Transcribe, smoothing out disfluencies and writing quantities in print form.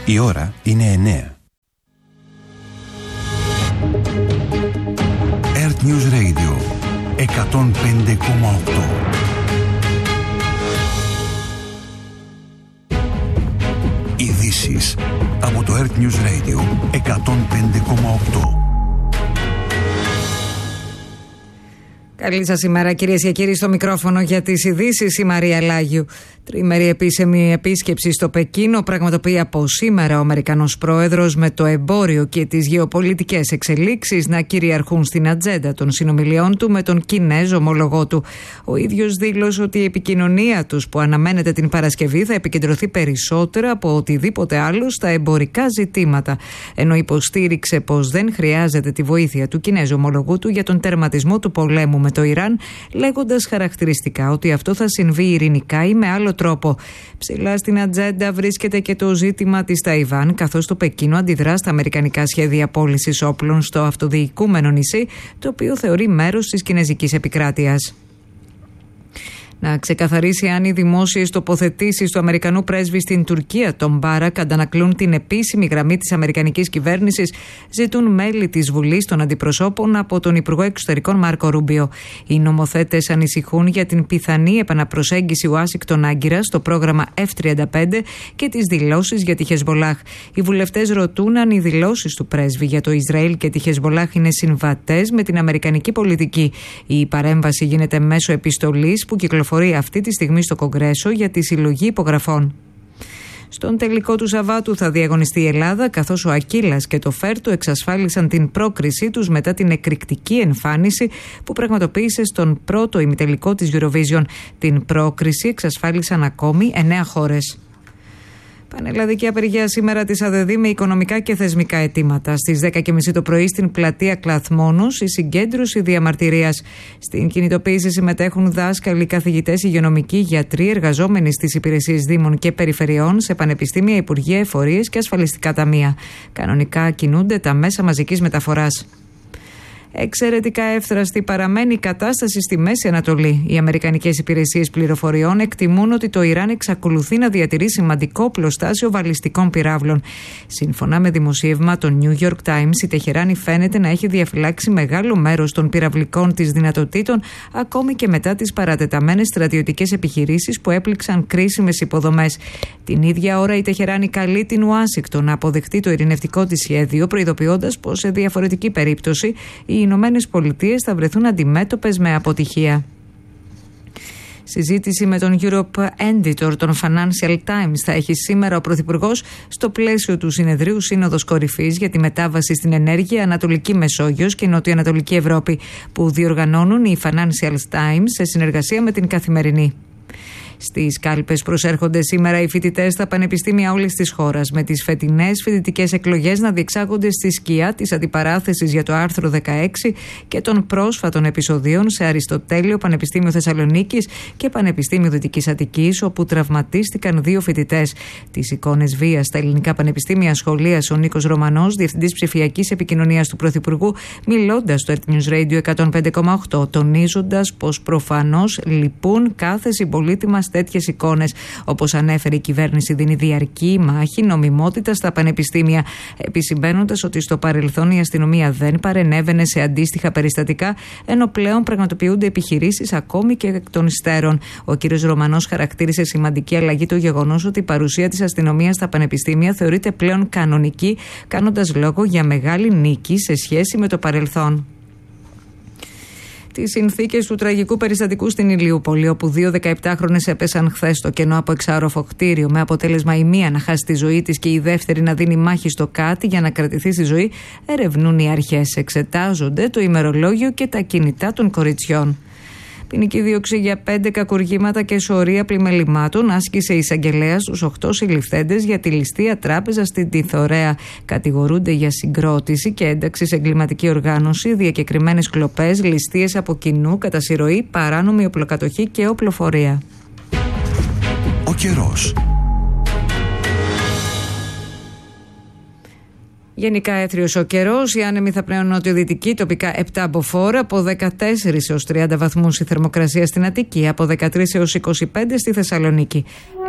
Η ώρα είναι 9. Earth News Radio 105,8. Ειδήσεις από το Earth News Radio 105,8. Καλή σας ημέρα, κυρίες και κύριοι. Στο μικρόφωνο για τις ειδήσεις η Μαρία Λάγιου. Τριήμερη επίσημη επίσκεψη στο Πεκίνο πραγματοποιεί από σήμερα ο Αμερικανός πρόεδρος, με το εμπόριο και τις γεωπολιτικές εξελίξεις να κυριαρχούν στην ατζέντα των συνομιλιών του με τον Κινέζο ομολογό του. Ο ίδιος δήλωσε ότι η επικοινωνία τους, που αναμένεται την Παρασκευή, θα επικεντρωθεί περισσότερα από οτιδήποτε άλλο στα εμπορικά ζητήματα, ενώ υποστήριξε πως δεν χρειάζεται τη βοήθεια του Κινέζου ομολογού του για τον τερματισμό του πολέμου με το Ιράν, λέγοντας χαρακτηριστικά ότι αυτό θα συμβεί ειρηνικά ή με άλλο τρόπο. Ψηλά στην ατζέντα βρίσκεται και το ζήτημα της Ταϊβάν, καθώς το Πεκίνο αντιδρά στα αμερικανικά σχέδια πώλησης όπλων στο αυτοδιοικούμενο νησί, το οποίο θεωρεί μέρος της κινέζικης επικράτειας. Να ξεκαθαρίσει αν οι δημόσιες τοποθετήσεις του Αμερικανού πρέσβη στην Τουρκία, τον Μπάρακ, αντανακλούν την επίσημη γραμμή της αμερικανικής κυβέρνησης, ζητούν μέλη της Βουλής των Αντιπροσώπων από τον Υπουργό Εξωτερικών Μάρκο Ρούμπιο. Οι νομοθέτες ανησυχούν για την πιθανή επαναπροσέγγιση Ουάσιγκτον-Άγκυρας στο πρόγραμμα F-35 και τις δηλώσεις για τη Χεσμπολάχ. Οι βουλευτές ρωτούν αν οι δηλώσεις του πρέσβη για το Ισραήλ και τη Χεσμπολάχ είναι συμβατές με την αμερικανική πολιτική. Η παρέμβαση γίνεται μέσω επιστολής που κυκλοφορεί αυτή τη στιγμή στο Κογκρέσο για τη συλλογή υπογραφών. Στον τελικό του Σαββάτου θα διαγωνιστεί η Ελλάδα, καθώς ο Ακύλας και το Φέρτο εξασφάλισαν την πρόκρισή τους μετά την εκρηκτική εμφάνιση που πραγματοποίησε στον πρώτο ημιτελικό της Eurovision. Την πρόκριση εξασφάλισαν ακόμη 9 χώρες. Πανελλαδική απεργία σήμερα της ΑΔΕΔΗ με οικονομικά και θεσμικά αιτήματα. Στις 10.30 το πρωί στην πλατεία Κλαθμόνους η συγκέντρωση διαμαρτυρίας. Στην κινητοποίηση συμμετέχουν δάσκαλοι, καθηγητές, υγειονομικοί, γιατροί, εργαζόμενοι στις υπηρεσίες δήμων και περιφερειών, σε πανεπιστήμια, υπουργεία, εφορίες και ασφαλιστικά ταμεία. Κανονικά κινούνται τα μέσα μαζικής μεταφοράς. Εξαιρετικά εύθραστη παραμένει η κατάσταση στη Μέση Ανατολή. Οι αμερικανικές υπηρεσίες πληροφοριών εκτιμούν ότι το Ιράν εξακολουθεί να διατηρεί σημαντικό πλωστάσιο βαλιστικών πυράβλων. Σύμφωνα με δημοσίευμα των New York Times, η Τεχεράνη φαίνεται να έχει διαφυλάξει μεγάλο μέρος των πυραυλικών της δυνατοτήτων, ακόμη και μετά τις παρατεταμένες στρατιωτικές επιχειρήσεις που έπληξαν κρίσιμες υποδομές. Την ίδια ώρα η Τεχεράνη καλεί την Ουάσιγκτον να αποδεχτεί το ειρηνευτικό της σχέδιο, προειδοποιώντας πως σε διαφορετική περίπτωση οι Ηνωμένες Πολιτείες θα βρεθούν αντιμέτωπες με αποτυχία. Συζήτηση με τον Europe Editor των Financial Times θα έχει σήμερα ο Πρωθυπουργός στο πλαίσιο του συνεδρίου Σύνοδος Κορυφής για τη μετάβαση στην ενέργεια, Ανατολική Μεσόγειος και Νοτιοανατολική Ευρώπη, που διοργανώνουν οι Financial Times σε συνεργασία με την Καθημερινή. Στις κάλπες προσέρχονται σήμερα οι φοιτητές στα πανεπιστήμια όλης της χώρας, με τις φετινές φοιτητικές εκλογές να διεξάγονται στη σκιά της αντιπαράθεσης για το άρθρο 16 και των πρόσφατων επεισοδίων σε Αριστοτέλειο Πανεπιστήμιο Θεσσαλονίκης και Πανεπιστήμιο Δυτικής Αττικής, όπου τραυματίστηκαν 2 φοιτητές. Τις εικόνες βίας στα ελληνικά πανεπιστήμια σχολίασε ο Νίκος Ρωμανός, διευθυντής ψηφιακής επικοινωνίας του Πρωθυπουργού, μιλώντας στο Earth News Radio 105,8, τονίζοντας πως προφανώς λυπούν κάθε συμπολίτη μας τέτοιες εικόνες. Όπως ανέφερε, η κυβέρνηση δίνει διαρκή μάχη νομιμότητα στα πανεπιστήμια, επισημαίνοντας ότι στο παρελθόν η αστυνομία δεν παρενέβαινε σε αντίστοιχα περιστατικά, ενώ πλέον πραγματοποιούνται επιχειρήσεις ακόμη και εκ των υστέρων. Ο κ. Ρωμανός χαρακτήρισε σημαντική αλλαγή το γεγονός ότι η παρουσία της αστυνομίας στα πανεπιστήμια θεωρείται πλέον κανονική, κάνοντας λόγο για μεγάλη νίκη σε σχέση με το παρελθόν. Τις συνθήκες του τραγικού περιστατικού στην Ηλιούπολη, όπου 2 17χρονες έπεσαν χθες στο κενό από εξάρροφο κτίριο, με αποτέλεσμα η μία να χάσει τη ζωή της και η δεύτερη να δίνει μάχη στο κάτι για να κρατηθεί στη ζωή, ερευνούν οι αρχές. Εξετάζονται το ημερολόγιο και τα κινητά των κοριτσιών. Ποινική δίωξη για 5 κακουργήματα και σωρία πλημελημάτων άσκησε η εισαγγελέας στους 8 συλληφθέντες για τη ληστεία τράπεζα στην Τιθωρέα. Κατηγορούνται για συγκρότηση και ένταξη σε εγκληματική οργάνωση, διακεκριμένες κλοπές, ληστείες από κοινού, κατά συρροή, παράνομη οπλοκατοχή και οπλοφορία. Ο καιρός. Γενικά έθριος ο καιρός, οι άνεμοι θα πνέουν νοτιοδυτική, τοπικά 7 μποφόρ, από 14 έως 30 βαθμούς η θερμοκρασία στην Αττική, από 13 έως 25 στη Θεσσαλονίκη.